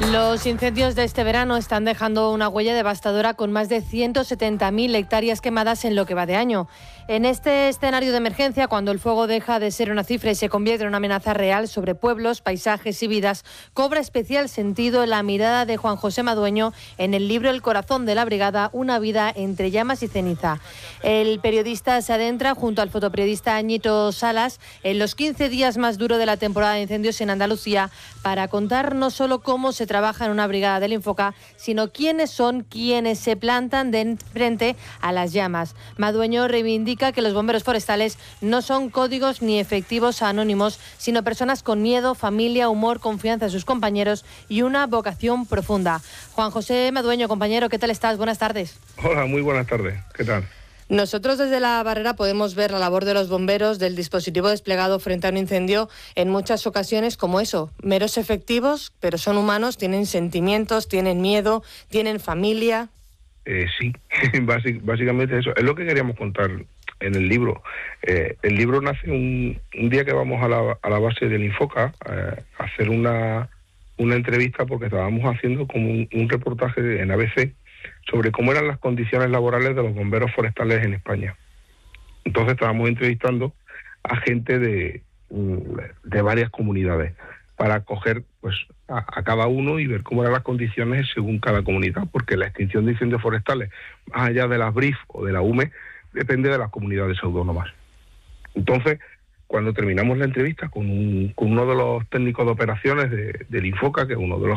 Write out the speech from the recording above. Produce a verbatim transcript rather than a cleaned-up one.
Los incendios de este verano están dejando una huella devastadora con más de ciento setenta mil hectáreas quemadas en lo que va de año. En este escenario de emergencia, cuando el fuego deja de ser una cifra y se convierte en una amenaza real sobre pueblos, paisajes y vidas, cobra especial sentido la mirada de Juan José Madueño en el libro El corazón de la brigada, una vida entre llamas y ceniza. El periodista se adentra junto al fotoperiodista Añito Salas en los quince días más duros de la temporada de incendios en Andalucía para contar no solo cómo se trabaja en una brigada del Infoca, sino quiénes son quienes se plantan de frente a las llamas. Madueño reivindica que los bomberos forestales no son códigos ni efectivos anónimos, sino personas con miedo, familia, humor, confianza en sus compañeros y una vocación profunda. Juan José Madueño, compañero, ¿qué tal estás? Buenas tardes. Hola, muy buenas tardes. ¿Qué tal? Nosotros desde la barrera podemos ver la labor de los bomberos, del dispositivo desplegado frente a un incendio en muchas ocasiones como eso, meros efectivos, pero son humanos, tienen sentimientos, tienen miedo, tienen familia. Eh, sí, básicamente eso. Es lo que queríamos contar en el libro. Eh, el libro nace un, un día que vamos a la, a la base del Infoca eh, a hacer una, una entrevista porque estábamos haciendo como un, un reportaje en A B C sobre cómo eran las condiciones laborales de los bomberos forestales en España. Entonces estábamos entrevistando a gente de, de varias comunidades para coger pues a, a cada uno y ver cómo eran las condiciones según cada comunidad, porque la extinción de incendios forestales, más allá de las B R I F o de la U M E, depende de las comunidades autónomas. Entonces, cuando terminamos la entrevista con, un, con uno de los técnicos de operaciones de, del Infoca, que es uno de los